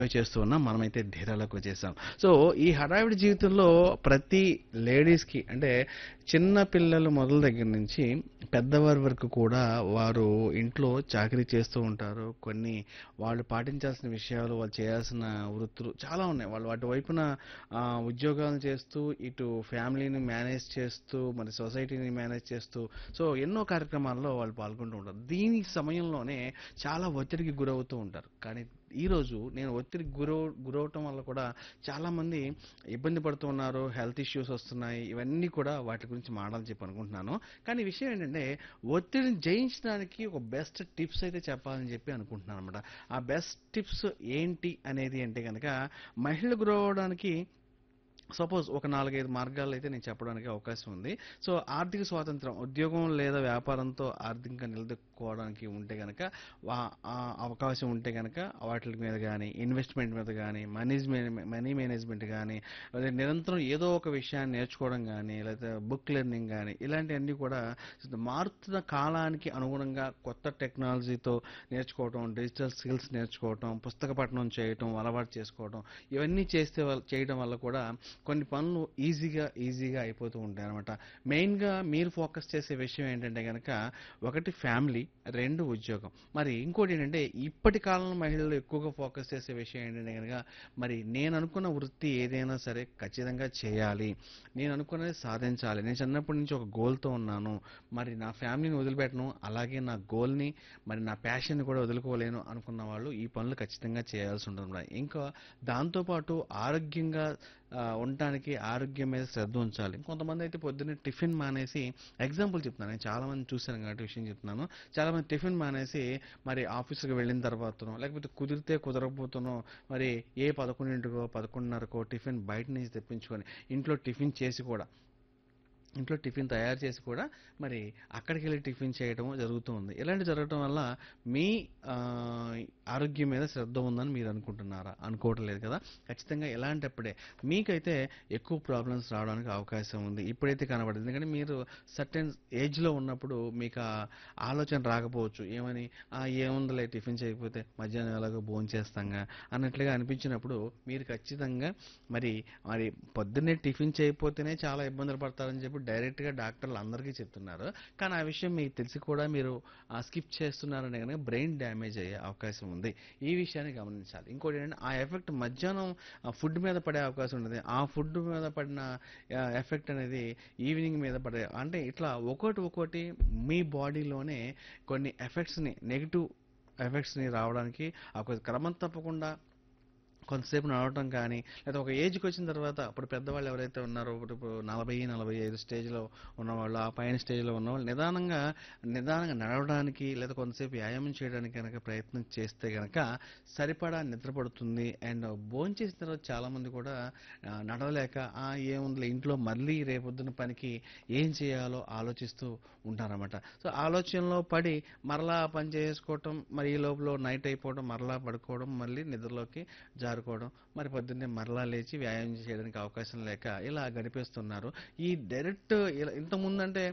చేస్తూ ఉన్నాం. మనమైతే ధీరాలోకి వచ్చేసాం. సో, ఈ హడావిడి జీవితంలో ప్రతి లేడీస్‌కి అంటే చిన్న పిల్లలు మొదలు దగ్గర నుంచి పెద్దవారి వరకు కూడా వారు ఇంట్లో చాకిరీ చేస్తూ ఉంటారు. కొన్ని వాళ్ళు పాటించాల్సిన విషయాలు, వాళ్ళు చేయాల్సిన వృత్తులు చాలా ఉన్నాయి. వాళ్ళు అటువైపున ఉద్యోగాలు చేస్తూ, ఇటు ఫ్యామిలీని మేనేజ్ చేస్తూ, మరి సొసైటీని మేనేజ్ చేస్తూ, సో ఎన్నో కార్యక్రమాల్లో వాళ్ళు పాల్గొంటూ ఉంటారు. దీని సమయంలోనే చాలా ఒత్తిడికి గురవుతూ ఉంటారు. కానీ ఈరోజు నేను ఒత్తిడికి గురవటం వల్ల కూడా చాలామంది ఇబ్బంది పడుతూ ఉన్నారు. హెల్త్ ఇష్యూస్ వస్తున్నాయి. ఇవన్నీ కూడా వాటి గురించి మాట్లాడాలని చెప్పి అనుకుంటున్నాను. కానీ విషయం ఏంటంటే ఒత్తిడిని జయించడానికి ఒక బెస్ట్ టిప్స్ అయితే చెప్పాలని చెప్పి అనుకుంటున్నాను అనమాట. ఆ బెస్ట్ టిప్స్ ఏంటి అనేది అంటే కనుక మహిళలు గురవడానికి సపోజ్ ఒక 4, 5 మార్గాలు అయితే నేను చెప్పడానికి అవకాశం ఉంది. సో, ఆర్థిక స్వాతంత్రం ఉద్యోగం లేదా వ్యాపారంతో ఆర్థికంగా నిలదొక్కుకోవడానికి ఉంటే గనక అవకాశం ఉంటే గనక వాటి మీద గానీ, ఇన్వెస్ట్‌మెంట్ మీద గానీ, మనీ మేనేజ్‌మెంట్ గానీ, అదే నిరంతరం ఏదో ఒక విషయాన్ని నేర్చుకోవడం గానీ, లేకపోతే బుక్ లెర్నింగ్ గానీ, ఇలాంటివన్నీ కూడా మారుతున్న కాలానికి అనుగుణంగా కొత్త టెక్నాలజీతో నేర్చుకోవటం, డిజిటల్ స్కిల్స్ నేర్చుకోవటం, పుస్తక పఠనం చేయటం, అలవాటు చేసుకోవటం, ఇవన్నీ చేయడం వల్ల కూడా కొన్ని పనులు ఈజీగా అయిపోతూ ఉంటాయనమాట. మెయిన్‌గా మీరు ఫోకస్ చేసే విషయం ఏంటంటే గనక ఒకటి ఫ్యామిలీ, 2 ఉద్యోగం. మరి ఇంకోటి ఏంటంటే ఇప్పటి కాలంలో మహిళలు ఎక్కువగా ఫోకస్ చేసే విషయం ఏంటంటే గనక మరి నేను అనుకున్న వృత్తి ఏదైనా సరే ఖచ్చితంగా చేయాలి. నేను అనుకున్నది సాధించాలి. నేను చిన్నప్పటి నుంచి ఒక గోల్‌తో ఉన్నాను. మరి నా ఫ్యామిలీని వదిలిపెట్టను. అలాగే నా గోల్‌ని మరి నా ప్యాషన్‌ని కూడా వదులుకోలేను అనుకున్న వాళ్ళు ఈ పనులు ఖచ్చితంగా చేయాల్సి ఉంటుంది. ఇంకా దాంతో పాటు ఆరోగ్యంగా ఉండటానికి ఆరోగ్యం మీద శ్రద్ధ ఉంచాలి. కొంతమంది అయితే పొద్దున్నే టిఫిన్ మానేసి ఎగ్జాంపుల్ చెప్తున్నాను. నేను చాలా మందిని చూశాను కాబట్టి విషయం చెప్తున్నాను. చాలా మంది టిఫిన్ మానేసి మరి ఆఫీస్‌కి వెళ్ళిన తర్వాతనో లేకపోతే కుదిరితే కుదరకపోతేనో మరి ఏ 11కో 11:30కో టిఫిన్ బయట నుంచి తెప్పించుకొని ఇంట్లో టిఫిన్ తయారు చేసి కూడా మరి అక్కడికెళ్ళి టిఫిన్ చేయడం జరుగుతూ ఉంది. ఇలాంటివి జరగటం వల్ల మీ ఆరోగ్యం మీద శ్రద్ధ ఉందని మీరు అనుకుంటున్నారా? అనుకోవటం లేదు కదా! ఖచ్చితంగా ఇలాంటప్పుడే మీకైతే ఎక్కువ ప్రాబ్లమ్స్ రావడానికి అవకాశం ఉంది. ఇప్పుడైతే కనబడదు. ఎందుకంటే మీరు సర్టెన్ ఏజ్‌లో ఉన్నప్పుడు మీకు ఆ ఆలోచన రాకపోవచ్చు. ఏమని ఏముందిలే టిఫిన్ చేయకపోతే మధ్యాహ్నం ఎలాగో భోంచేస్తాంగా అన్నట్లుగా అనిపించినప్పుడు మీరు ఖచ్చితంగా మరి మరి పొద్దున్నే టిఫిన్ చేయకపోతేనే చాలా ఇబ్బందులు పడతారని చెప్పి డైరెక్ట్‌గా డాక్టర్లు అందరికీ చెప్తున్నారు. కానీ ఆ విషయం మీకు తెలిసి కూడా మీరు స్కిప్ చేస్తున్నారనే గనుక బ్రెయిన్ డ్యామేజ్ అయ్యే అవకాశం ఉంది. ఈ విషయాన్ని గమనించాలి. ఇంకోటి ఏంటంటే ఆ ఎఫెక్ట్ మధ్యాహ్నం ఫుడ్ మీద పడే అవకాశం ఉంటది. ఆ ఫుడ్ మీద పడిన ఎఫెక్ట్ అనేది ఈవినింగ్ మీద పడే అంటే ఇట్లా ఒక్కోటి మీ బాడీలోనే కొన్ని నెగెటివ్ ఎఫెక్ట్స్‌ని రావడానికి క్రమం తప్పకుండా కొంతసేపు నడవటం కానీ, లేదా ఒక ఏజ్‌కి వచ్చిన తర్వాత అప్పుడు పెద్దవాళ్ళు ఎవరైతే ఉన్నారో ఇప్పుడు 40, 45 స్టేజ్‌లో ఉన్నవాళ్ళు, ఆ పైన స్టేజ్‌లో ఉన్నవాళ్ళు నిదానంగా నడవడానికి లేదా కొంతసేపు వ్యాయామం చేయడానికి గనక ప్రయత్నం చేస్తే గనక సరిపడా నిద్ర పడుతుంది. అండ్ భోంచేసిన తర్వాత చాలామంది కూడా నడవలేక ఏముందిలే ఇంట్లో మళ్ళీ రేపొద్దున పనికి ఏం చేయాలో ఆలోచిస్తూ ఉంటారనమాట. సో, ఆలోచనలో పడి మరలా ఆ పని చేసుకోవటం, మరి ఈ లోపల నైట్ అయిపోవడం, మరలా పడుకోవడం, మళ్ళీ నిద్రలోకి జారుకోవడం, మరి పొద్దున్నే మరలా లేచి వ్యాయామం చేయడానికి అవకాశం లేక ఇలా గడిపేస్తున్నారు. ఈ డైరెక్ట్ ఇలా ఇంతకుముందంటే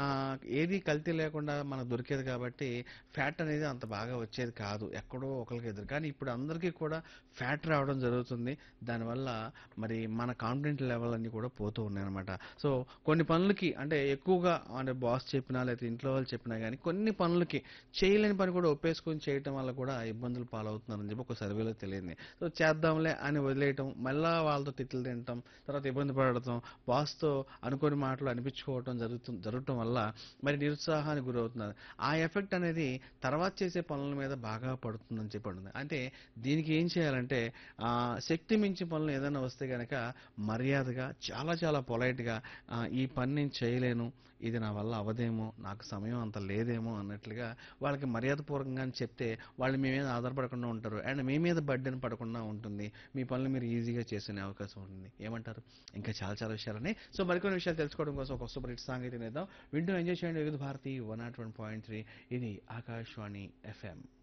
ఏది కల్తీ లేకుండా మనకు దొరికేది కాబట్టి ఫ్యాట్ అనేది అంత బాగా వచ్చేది కాదు. ఎక్కడో ఒకళ్ళకి ఎదురు. కానీ ఇప్పుడు అందరికీ కూడా ఫ్యాట్ రావడం జరుగుతుంది. దానివల్ల మరి మన కాన్ఫిడెంట్ లెవెల్ అన్నీ కూడా పోతూ ఉన్నాయన్నమాట. సో, కొన్ని పనులకి అంటే ఎక్కువగా అంటే బాస్ చెప్పినా లేకపోతే ఇంట్లో వాళ్ళు చెప్పినా కానీ కొన్ని పనులకి చేయలేని పని కూడా ఒప్పేసుకొని చేయటం వల్ల కూడా ఇబ్బందులు పాలవుతున్నారని చెప్పి ఒక సర్వేలో తెలియంది. సో, చేద్దాంలే అని వదిలేయటం, మళ్ళా వాళ్ళతో తిట్లు తినటం, తర్వాత ఇబ్బంది పడటం, బాస్‌తో అనుకోని మాటలు అనిపించుకోవటం జరగటం వల్ల మరి నిరుత్సాహానికి గురవుతున్నారు. ఆ ఎఫెక్ట్ అనేది తర్వాత చేసే పనుల మీద బాగా పడుతుందని చెప్పి అంటుంది. అంటే దీనికి ఏం చేయాలంటే శక్తి మించి పనులు ఏదైనా వస్తే గనక మర్యాదగా చాలా చాలా పొలైట్‌గా ఈ పని నేను చేయలేను, ఇది నా వల్ల అవ్వదేమో, నాకు సమయం అంత లేదేమో అన్నట్లుగా వాళ్ళకి మర్యాదపూర్వకంగానే చెప్తే వాళ్ళు మీ మీద ఆధారపడకుండా ఉంటారు. అండ్ మీ మీద బర్డెన్ పడకుండా ఉంటుంది. మీ పనులు మీరు ఈజీగా చేసుకునే అవకాశం ఉంటుంది. ఏమంటారు? ఇంకా చాలా చాలా విషయాలున్నాయి. సో, మరికొన్ని విషయాలు తెలుసుకోవడం కోసం ఒక సూపర్ హిట్ సాంగ్ అయితే విందాం. వింటూ ఎంజాయ్ చేయండి. వివిధ భారతి 101.3 ఇది ఆకాశవాణి ఎఫ్ఎం.